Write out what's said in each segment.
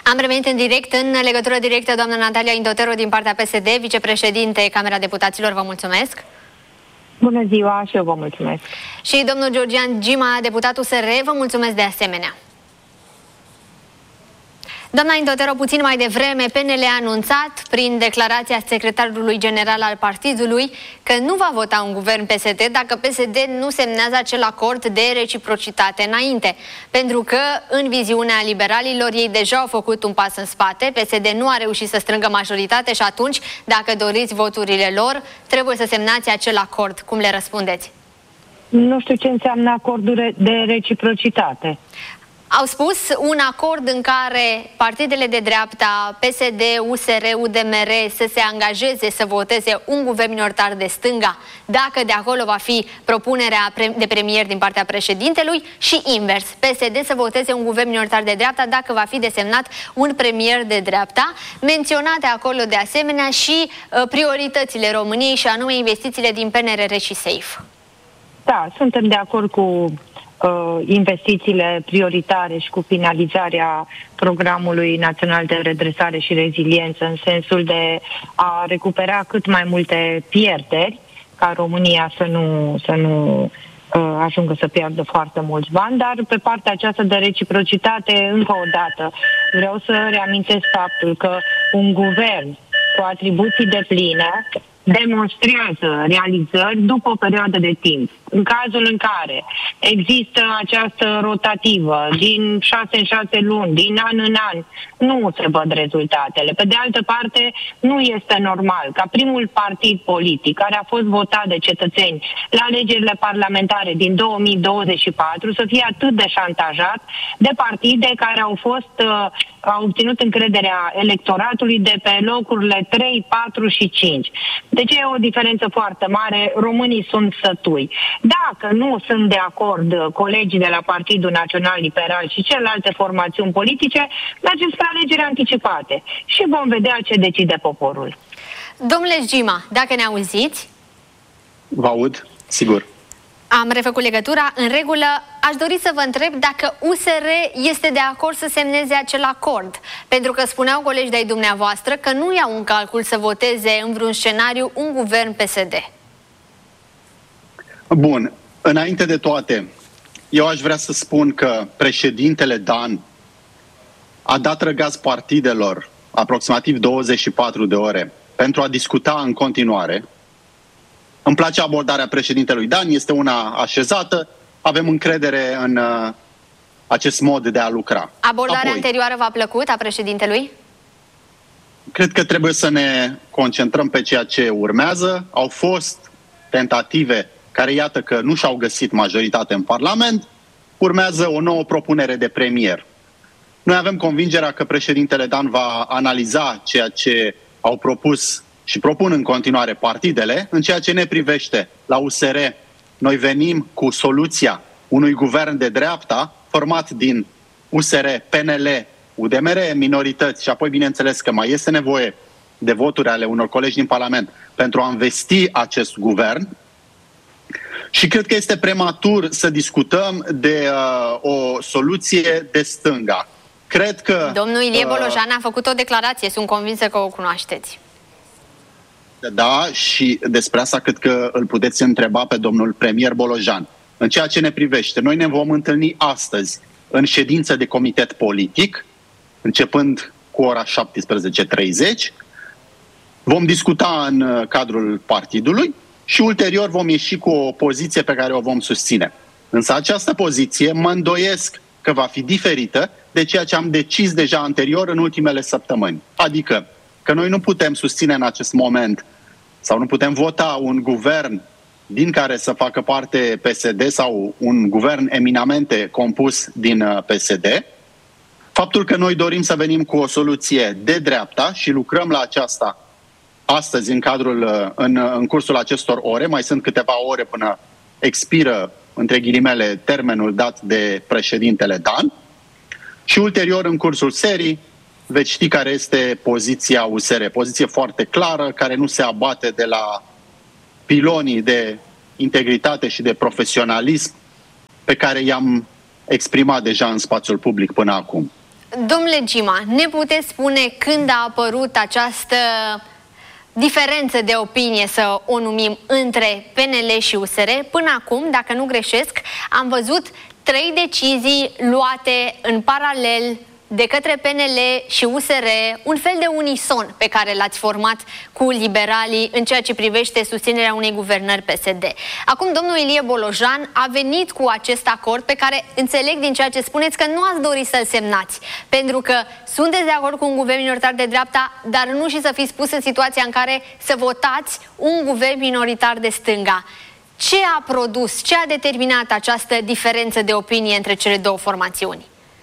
Am revenit în direct, în legătură directă, doamna Natalia Indotero din partea PSD, vicepreședinte Camera Deputaților, vă mulțumesc. Bună ziua și eu vă mulțumesc. Și domnul Georgian Gima, deputat USR, vă mulțumesc de asemenea. Doamna Indotero, puțin mai devreme, PNL a anunțat, prin declarația secretarului general al partidului, că nu va vota un guvern PSD dacă PSD nu semnează acel acord de reciprocitate înainte. Pentru că, în viziunea liberalilor, ei deja au făcut un pas în spate, PSD nu a reușit să strângă majoritate și atunci, dacă doriți voturile lor, trebuie să semnați acel acord. Cum le răspundeți? Nu știu ce înseamnă acordul de reciprocitate. Au spus un acord în care partidele de dreapta, PSD, USR, UDMR să se angajeze să voteze un guvern minoritar de stânga dacă de acolo va fi propunerea de premier din partea președintelui și invers, PSD să voteze un guvern minoritar de dreapta dacă va fi desemnat un premier de dreapta. Menționate acolo de asemenea și prioritățile României și anume investițiile din PNRR și SAFE. Da, suntem de acord cu investițiile prioritare și cu finalizarea programului național de redresare și reziliență în sensul de a recupera cât mai multe pierderi, ca România să nu ajungă să piardă foarte mulți bani, dar pe partea aceasta de reciprocitate, încă o dată, vreau să reamintesc faptul că un guvern cu atribuții depline demonstrează realizări după o perioadă de timp. În cazul în care există această rotativă din 6 în 6 luni, din an în an, nu se văd rezultatele. Pe de altă parte, nu este normal ca primul partid politic care a fost votat de cetățeni la alegerile parlamentare din 2024 să fie atât de șantajat de partide care au obținut încrederea electoratului de pe locurile 3, 4 și 5. Deci e o diferență foarte mare. Românii sunt sătui. Dacă nu sunt de acord colegii de la Partidul Național Liberal și celelalte formațiuni politice, mergem spre alegeri anticipate și vom vedea ce decide poporul. Domnule Gima, dacă ne auziți? Vă aud, sigur. Am refăcut legătura. În regulă, aș dori să vă întreb dacă USR este de acord să semneze acel acord. Pentru că spuneau colegi de-ai dumneavoastră că nu iau în calcul să voteze în vreun scenariu un guvern PSD. Bun. Înainte de toate, eu aș vrea să spun că președintele Dan a dat răgaz partidelor aproximativ 24 de ore pentru a discuta în continuare. Îmi place abordarea președintelui Dan, este una așezată, avem încredere în acest mod de a lucra. Abordarea anterioară v-a plăcut a președintelui? Cred că trebuie să ne concentrăm pe ceea ce urmează. Au fost tentative care iată că nu și-au găsit majoritate în Parlament. Urmează o nouă propunere de premier. Noi avem convingerea că președintele Dan va analiza ceea ce au propus și propun în continuare partidele. În ceea ce ne privește la USR, noi venim cu soluția unui guvern de dreapta format din USR, PNL, UDMR, minorități și apoi bineînțeles că mai este nevoie de voturi ale unor colegi din Parlament pentru a învesti acest guvern. Și cred că este prematur să discutăm de o soluție de stânga. Cred că... Domnul Ilie Bolojan a făcut o declarație, sunt convinsă că o cunoașteți. Da, și despre asta cred că îl puteți întreba pe domnul premier Bolojan. În ceea ce ne privește, noi ne vom întâlni astăzi în ședință de comitet politic, începând cu ora 17:30. Vom discuta în cadrul partidului și ulterior vom ieși cu o poziție pe care o vom susține. Însă această poziție mă îndoiesc că va fi diferită de ceea ce am decis deja anterior în ultimele săptămâni. Adică că noi nu putem susține în acest moment sau nu putem vota un guvern din care să facă parte PSD sau un guvern eminamente compus din PSD. Faptul că noi dorim să venim cu o soluție de dreapta și lucrăm la aceasta astăzi în cursul acestor ore, mai sunt câteva ore până expiră, între ghilimele, termenul dat de președintele Dan și ulterior în cursul serii veți ști care este poziția USR. Poziție foarte clară, care nu se abate de la pilonii de integritate și de profesionalism pe care i-am exprimat deja în spațiul public până acum. Domnule Gima, ne puteți spune când a apărut această diferență de opinie, să o numim, între PNL și USR? Până acum, dacă nu greșesc, am văzut 3 decizii luate în paralel de către PNL și USR, un fel de unison pe care l-ați format cu liberalii în ceea ce privește susținerea unei guvernări PSD. Acum, domnul Ilie Bolojan a venit cu acest acord pe care înțeleg din ceea ce spuneți că nu ați dori să-l semnați, pentru că sunteți de acord cu un guvern minoritar de dreapta, dar nu și să fiți pus în situația în care să votați un guvern minoritar de stânga. Ce a produs, ce a determinat această diferență de opinie între cele două formațiuni?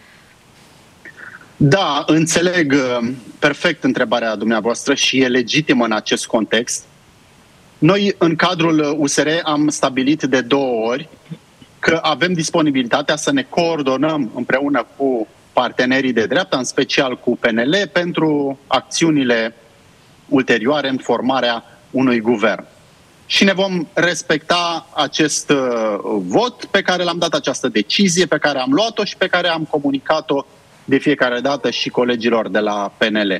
Da, înțeleg perfect întrebarea dumneavoastră și e legitimă în acest context. Noi, în cadrul USR, am stabilit de 2 ori că avem disponibilitatea să ne coordonăm împreună cu partenerii de dreapta, în special cu PNL, pentru acțiunile ulterioare în formarea unui guvern. Și ne vom respecta acest vot pe care l-am dat, această decizie pe care am luat-o și pe care am comunicat-o de fiecare dată și colegilor de la PNL.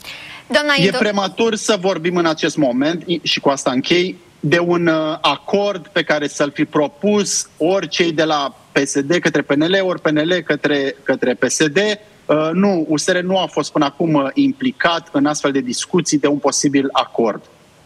E prematur să vorbim în acest moment, și cu asta închei, de un acord pe care să-l fi propus ori cei de la PSD către PNL, ori PNL către PSD. Nu, USR nu a fost până acum implicat în astfel de discuții de un posibil acord.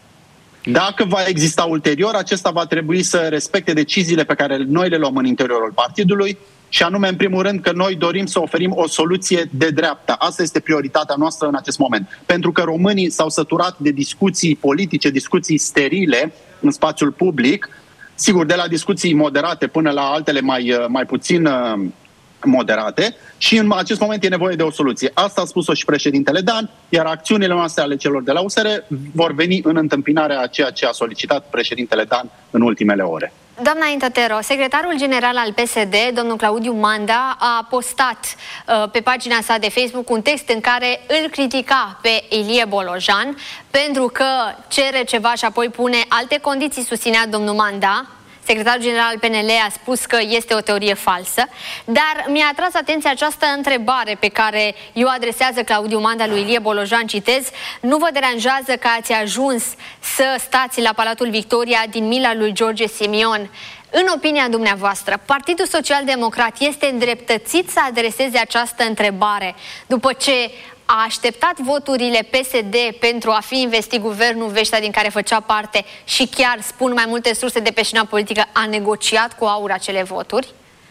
Dacă va exista ulterior, acesta va trebui să respecte deciziile pe care noi le luăm în interiorul partidului, și anume, în primul rând, că noi dorim să oferim o soluție de dreapta. Asta este prioritatea noastră în acest moment. Pentru că românii s-au săturat de discuții politice, discuții sterile în spațiul public, sigur, de la discuții moderate până la altele mai puțin moderate, și în acest moment e nevoie de o soluție. Asta a spus-o și președintele Dan, iar acțiunile noastre ale celor de la USR vor veni în întâmpinarea a ceea ce a solicitat președintele Dan în ultimele ore. Doamna Intatero, secretarul general al PSD, domnul Claudiu Manda, a postat pe pagina sa de Facebook un text în care îl critica pe Ilie Bolojan pentru că cere ceva și apoi pune alte condiții, susținea domnul Manda. Secretarul general al PNL a spus că este o teorie falsă, dar mi-a atras atenția această întrebare pe care eu adresează Claudiu Manda lui Ilie Bolojan, citez: nu vă deranjează că ați ajuns să stați la Palatul Victoria din mila lui George Simion? În opinia dumneavoastră, Partidul Social Democrat este îndreptățit să adreseze această întrebare după ce a așteptat voturile PSD pentru a fi investit guvernul Veștea din care făcea parte și chiar, spun mai multe surse de pe scena politică, a negociat cu AUR acele voturi?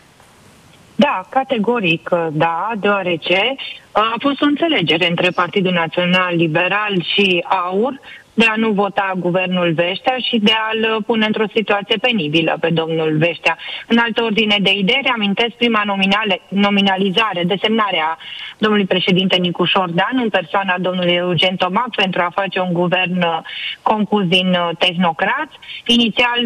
Da, categoric da, deoarece a fost o înțelegere între Partidul Național Liberal și AUR de a nu vota guvernul Veștea și de a-l pune într-o situație penibilă pe domnul Veștea. În altă ordine de idei, reamintesc prima nominalizare, desemnarea domnului președinte Nicu Șordan în persoana domnului Eugen Tomac pentru a face un guvern compus din tehnocrați. Inițial,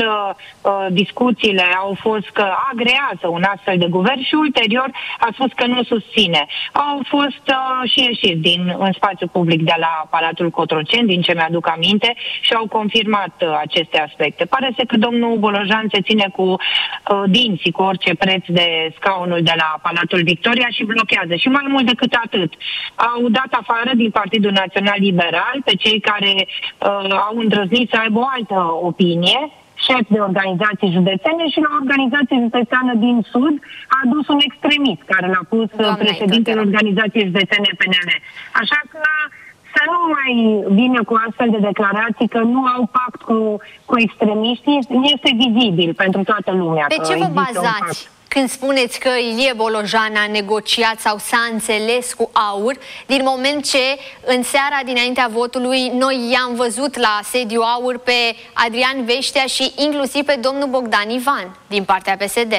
discuțiile au fost că agrează un astfel de guvern și ulterior a spus că nu susține. Au fost și ieșiți în spațiul public de la Palatul Cotroceni, din ce mi-aduc aminte, și au confirmat aceste aspecte. Pare să că domnul Bolojan se ține cu dinții, cu orice preț de scaunul de la Palatul Victoria și blochează. Și mai mult decât atât, au dat afară din Partidul Național Liberal pe cei care au îndrăznit să aibă o altă opinie, șef de organizații județene, și la organizație județeană din Sud a adus un extremist care l-a pus președintele organizației județene PNL. Așa că să nu mai vină cu astfel de declarații că nu au pact cu extremiștii, este vizibil pentru toată lumea. Pe ce vă bazați când spuneți că Ilie Bolojan a negociat sau s-a înțeles cu AUR, din moment ce în seara dinaintea votului noi i-am văzut la sediu AUR pe Adrian Veștea și inclusiv pe domnul Bogdan Ivan din partea PSD?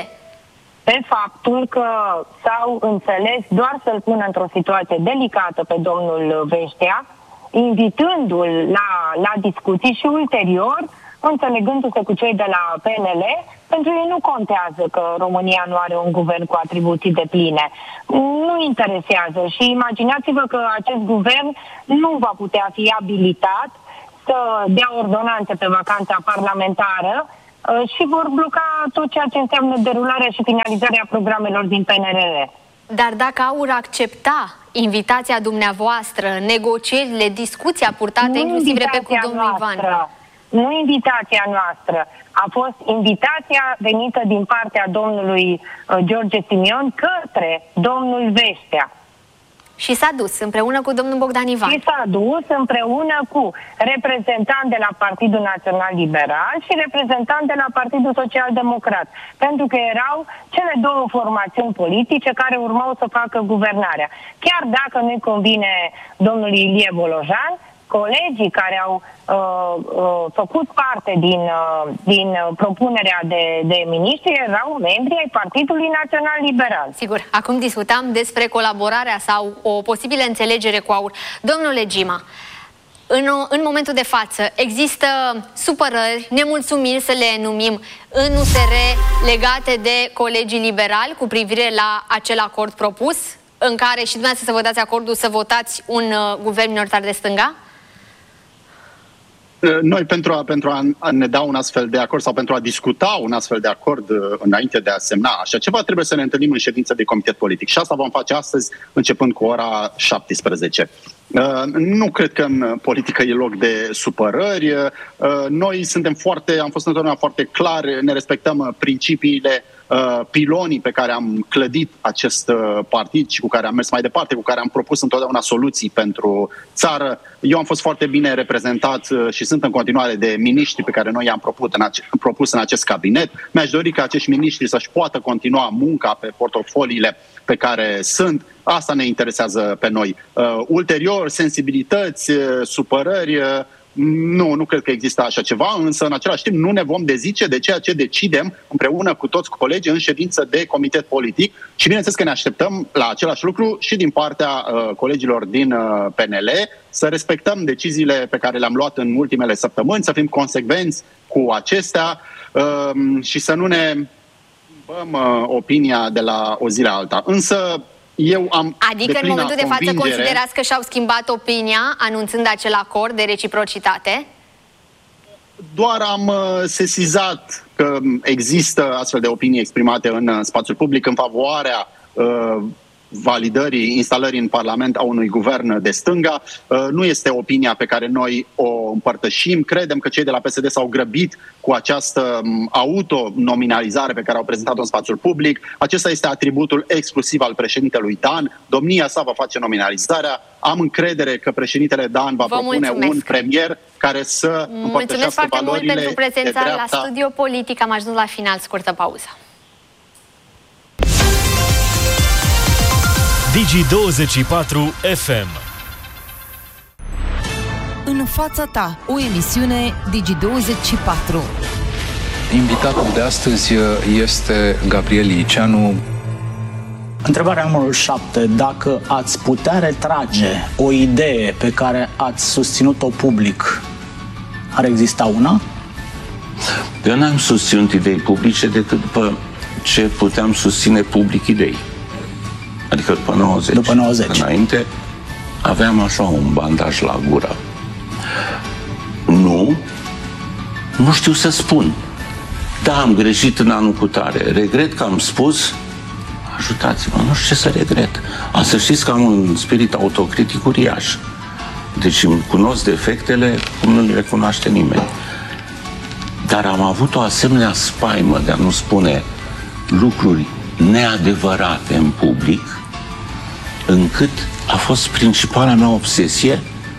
Pe faptul că s-au înțeles doar să-l pună într-o situație delicată pe domnul Veștea, invitându-l la discuții și ulterior, înțelegându-se cu cei de la PNL, pentru ei nu contează că România nu are un guvern cu atribuții depline. Nu interesează și imaginați-vă că acest guvern nu va putea fi abilitat să dea ordonanțe pe vacanța parlamentară și vor bloca tot ceea ce înseamnă derularea și finalizarea programelor din PNRR. Dar dacă AUR accepta invitația dumneavoastră, negocierile, discuția purtată inclusiv, repet, cu domnul Ivan. Nu invitația noastră, a fost invitația venită din partea domnului George Simion către domnul Vestea. Și s-a dus împreună cu domnul Bogdan Ivan. Și s-a dus împreună cu reprezentant de la Partidul Național Liberal și reprezentant de la Partidul Social Democrat. Pentru că erau cele două formațiuni politice care urmau să facă guvernarea. Chiar dacă nu-i convine domnului Ilie Bolojan, colegii care au făcut parte din propunerea de miniștri erau membri ai Partidului Național Liberal. Sigur, acum discutam despre colaborarea sau o posibilă înțelegere cu AUR. Domnule Gima, în momentul de față există supărări, nemulțumiri, să le numim, în USR legate de colegii liberali cu privire la acel acord propus, în care și dumneavoastră să vă dați acordul să votați un guvern minoritar de stânga? Noi, pentru a ne da un astfel de acord sau pentru a discuta un astfel de acord înainte de a semna așa ceva, trebuie să ne întâlnim în ședință de comitet politic. Și asta vom face astăzi, începând cu ora 17. Nu cred că în politică e loc de supărări. Noi am fost întotdeauna foarte clari, ne respectăm principiile, pilonii pe care am clădit acest partid și cu care am mers mai departe, cu care am propus întotdeauna soluții pentru țară. Eu am fost foarte bine reprezentat și sunt în continuare de miniștri pe care noi i-am propus în acest cabinet. Mi-aș dori ca acești miniștri să-și poată continua munca pe portofoliile pe care sunt. Asta ne interesează pe noi. Ulterior, sensibilități, supărări, nu cred că există așa ceva, însă în același timp nu ne vom dezice de ceea ce decidem împreună cu toți colegii în ședință de comitet politic și bineînțeles că ne așteptăm la același lucru și din partea colegilor din PNL, să respectăm deciziile pe care le-am luat în ultimele săptămâni, să fim consecvenți cu acestea și să nu ne schimbăm opinia de la o zi la alta. Însă adică în momentul de față considerați că și-au schimbat opinia anunțând acel acord de reciprocitate? Doar am sesizat că există astfel de opinii exprimate în spațiul public în favoarea validării, instalării în Parlament a unui guvern de stânga. Nu este opinia pe care noi o împărtășim. Credem că cei de la PSD s-au grăbit cu această autonominalizare pe care au prezentat-o în spațiul public. Acesta este atributul exclusiv al președintelui Dan. Domnia sa va face nominalizarea. Am încredere că președintele Dan va propune un premier care să împărtășească valorile de dreapta. Mulțumesc foarte mult pentru prezența la Studio Politic. Am ajuns la final, scurtă pauză. Digi24 FM. În fața ta, o emisiune Digi24. Invitatul de astăzi este Gabriel Iceanu. Întrebarea numărul 7. Dacă ați putea retrage o idee pe care ați susținut-o public, ar exista una? Eu n-am susținut idei publice decât după ce puteam susține public idei. Adică după 90. După 90. Înainte aveam așa un bandaj la gură. Nu știu să spun. Da, am greșit în anul cutare. Regret că am spus. Ajutați-mă, nu știu ce să regret. Să știți că am un spirit autocritic uriaș. Deci îmi cunosc defectele cum nu le recunoaște nimeni. Dar am avut o asemenea spaimă de a nu spune lucruri neadevărate în public, încât a fost principala mea obsesie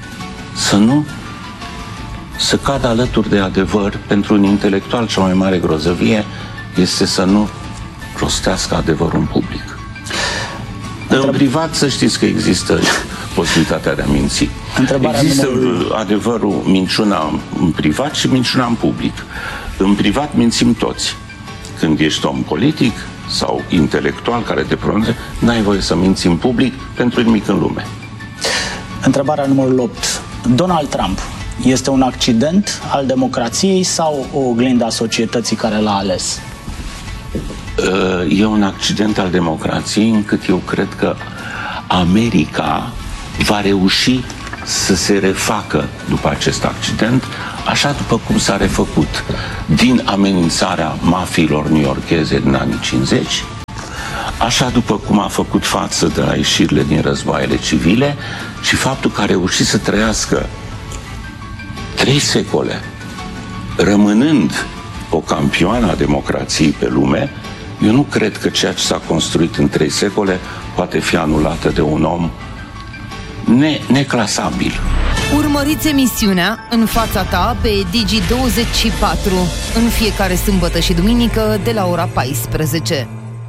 să cad alături de adevăr. Pentru un intelectual cea mai mare grozăvie este să nu rostească adevărul în public. În privat să știți că există posibilitatea de a minți. Există adevărul, minciuna în privat și minciuna în public. În privat mințim toți. Când ești om politic sau intelectual care te pronunță, n-ai voie să minți în public pentru nimic în lume. Întrebarea numărul 8. Donald Trump este un accident al democrației sau o oglindă a societății care l-a ales? E un accident al democrației, încât eu cred că America va reuși să se refacă după acest accident, așa după cum s-a refăcut din amenințarea mafiilor newyorkeze din anii 50, așa după cum a făcut față de la ieșirile din războaiele civile și faptul că a reușit să trăiască 3 secole, rămânând o campioană a democrației pe lume, eu nu cred că ceea ce s-a construit în 3 secole poate fi anulată de un om neclasabil. Urmăriți emisiunea În fața ta pe Digi24 în fiecare sâmbătă și duminică de la ora 14.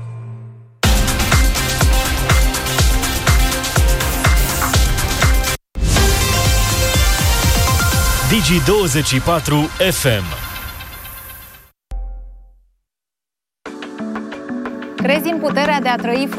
Digi24 FM. Crezi în puterea de a trăi